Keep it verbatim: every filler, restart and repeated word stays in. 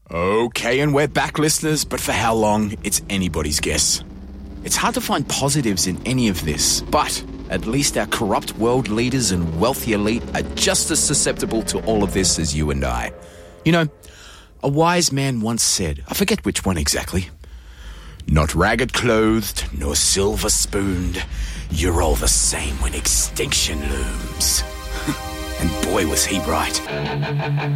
Okay, and we're back, listeners, but for how long, it's anybody's guess. It's hard to find positives in any of this, but at least our corrupt world leaders and wealthy elite are just as susceptible to all of this as you and I. You know, a wise man once said, I forget which one exactly, "Not ragged-clothed, nor silver-spooned, you're all the same when extinction looms." And boy, was he right.